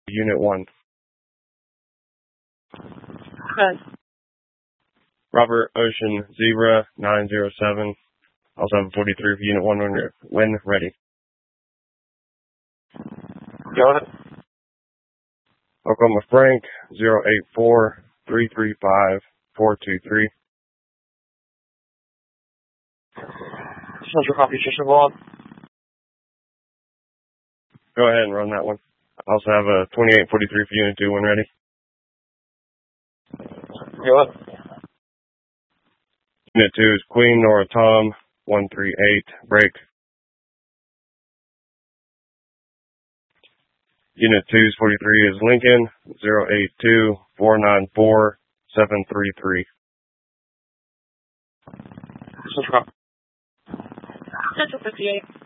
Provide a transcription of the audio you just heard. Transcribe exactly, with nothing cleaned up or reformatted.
Unit one. Okay. Robert Ocean Zebra nine zero seven. Also have a forty-three for Unit one when, when ready. Go ahead. Oklahoma Frank zero eight four three three five four two three. Central Computation Log. Go ahead and run that one. I also have a twenty-eight forty-three for Unit two when ready. Go ahead. Unit two is Queen Nora Tom one three eight. Break. Unit two's forty-three is Lincoln zero eight two four nine four seven three three. Central. Central fifty-eight.